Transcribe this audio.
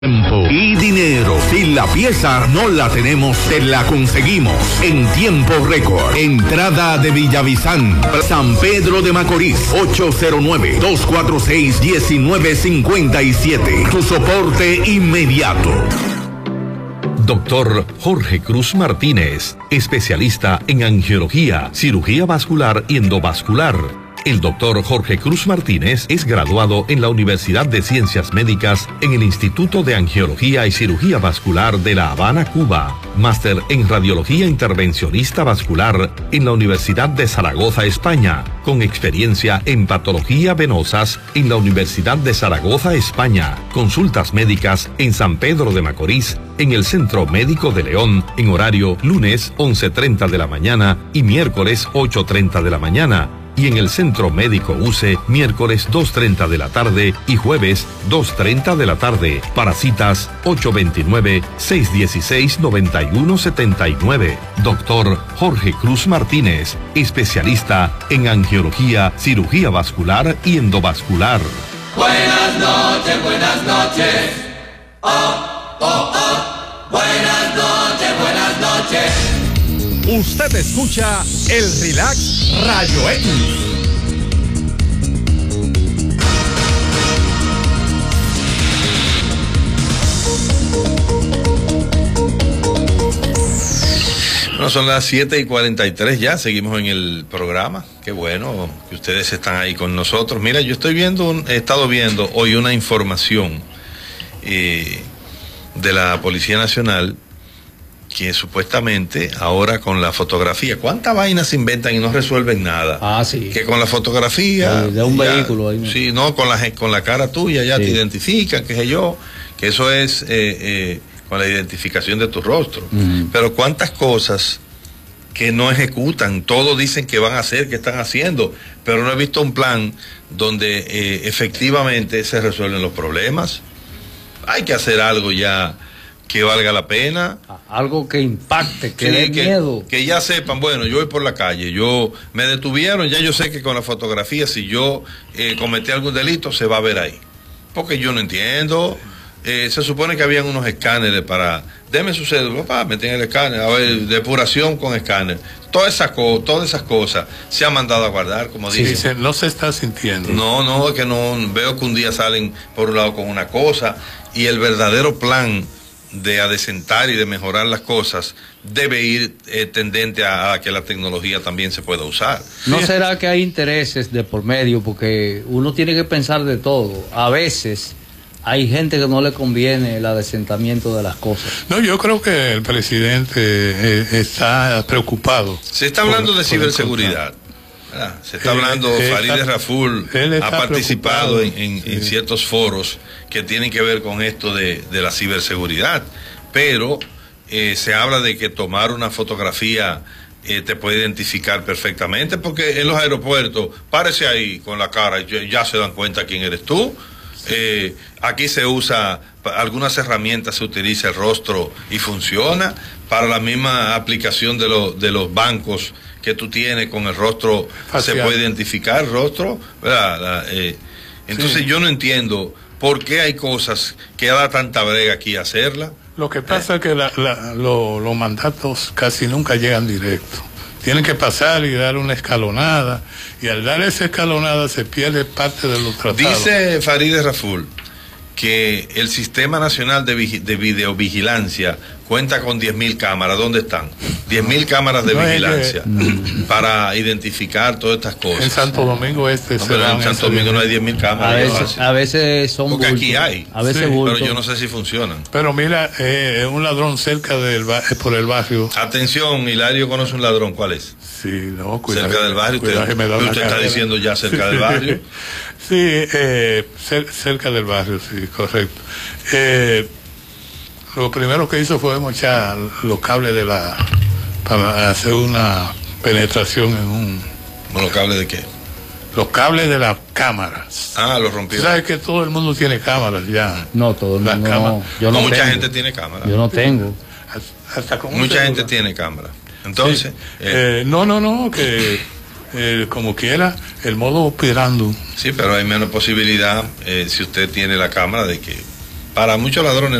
Tiempo y dinero. Si la pieza no la tenemos, te la conseguimos en tiempo récord. Entrada de Villavisán, San Pedro de Macorís, 809-246-1957. Tu soporte inmediato. Doctor Jorge Cruz Martínez, especialista en angiología, cirugía vascular y endovascular. El doctor Jorge Cruz Martínez es graduado en la Universidad de Ciencias Médicas en el Instituto de Angiología y Cirugía Vascular de La Habana, Cuba. Máster en Radiología Intervencionista Vascular en la Universidad de Zaragoza, España. Con experiencia en patología venosas en la Universidad de Zaragoza, España. Consultas médicas en San Pedro de Macorís, en el Centro Médico de León, en horario lunes 11:30 de la mañana y miércoles 8:30 de la mañana. Y en el Centro Médico UCE, miércoles 2:30 de la tarde y jueves 2:30 de la tarde. Para citas, 829-616-9179. Doctor Jorge Cruz Martínez, especialista en angiología, cirugía vascular y endovascular. Buenas noches, buenas noches. Oh, oh, oh. Buenas noches, buenas noches. Usted escucha el Relax Rayo X. Bueno, son las 7:43 ya, seguimos en el programa. Qué bueno que ustedes están ahí con nosotros. Mira, yo he estado viendo hoy una información de la Policía Nacional que supuestamente ahora con la fotografía, ¿cuántas vainas se inventan y no resuelven nada? Ah, sí. Que con la fotografía de un vehículo ahí. Sí, no, con la cara tuya ya sí te identifican, qué sé yo, que eso es con la identificación de tu rostro. Pero cuántas cosas que no ejecutan, todos dicen que van a hacer, que están haciendo, pero no he visto un plan donde efectivamente se resuelven los problemas. Hay que hacer algo ya que valga la pena. Algo que impacte, que dé miedo. Que ya sepan, bueno, yo voy por la calle, me detuvieron, ya yo sé que con la fotografía, si yo cometí algún delito, se va a ver ahí. Porque yo no entiendo. Se supone que habían unos escáneres para, deme su cédula, papá, meten el escáner, a ver, depuración con escáner. Todas esas cosas se han mandado a guardar, como sí, dicen. No se está sintiendo. No, es que no, veo que un día salen por un lado con una cosa y el verdadero plan de adecentar y de mejorar las cosas debe ir tendente a que la tecnología también se pueda usar. ¿No será que hay intereses de por medio? Porque uno tiene que pensar de todo. A veces hay gente que no le conviene el adesentamiento de las cosas. No, yo creo que el presidente está preocupado. Se está hablando de ciberseguridad. Se está hablando, Farideh Raful ha participado en ciertos foros que tienen que ver con esto de la ciberseguridad, pero se habla de que tomar una fotografía te puede identificar perfectamente, porque en los aeropuertos, párese ahí con la cara, ya se dan cuenta quién eres tú. Aquí se usa, algunas herramientas se utiliza el rostro y funciona. Para la misma aplicación de los bancos que tú tienes con el rostro, facial, se puede identificar el rostro, ¿verdad? Entonces yo no entiendo por qué hay cosas que da tanta brega aquí hacerla. Lo que pasa es que los mandatos casi nunca llegan directo. Tienen que pasar y dar una escalonada, y al dar esa escalonada se pierde parte de los tratados. Dice Farideh Raful que el Sistema Nacional de Videovigilancia cuenta con 10.000 cámaras. ¿Dónde están? 10.000 cámaras de vigilancia para identificar todas estas cosas. En Santo Domingo en Santo Domingo no hay 10.000 cámaras. A veces son porque bultos. Aquí hay. A veces pero yo no sé si funcionan. Pero mira, un ladrón cerca por el barrio. Atención, Hilario conoce un ladrón. ¿Cuál es? Sí, no, cuidado. Cerca del barrio. Usted está diciendo ya cerca del barrio. Sí, cerca del barrio, sí, correcto. Lo primero que hizo fue mochar los cables para hacer una penetración en un... ¿Los cables de qué? Los cables de las cámaras. Ah, los rompió. ¿Sabes que todo el mundo tiene cámaras ya? No, todo el mundo no. Yo no mucha tengo. gente tiene cámaras. Yo no tengo. Hasta con mucha gente tiene cámaras. Entonces... Sí. No, que... como quiera, el modo operando. Sí, pero hay menos posibilidad si usted tiene la cámara de para muchos ladrones